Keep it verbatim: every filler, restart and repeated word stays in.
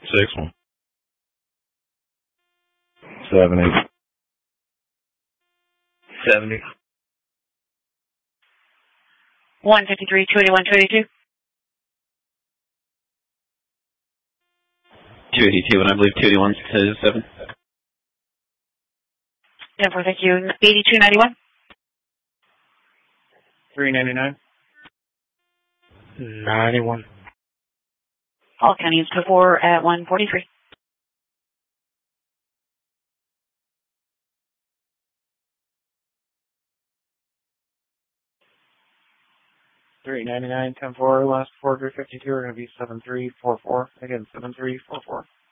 Six one. Seventy. Seventy. one fifty-three, two eighty-one, two eighty-two. Two eighty-two, and I believe two eighty-one to seven. ten four, thank you. eighty-two ninety-one. Three ninety nine. Ninety-one. All counties to four at one forty-three. Three ninety nine, ten four, last four three fifty two are gonna be seven three four four. Again, seven three four four.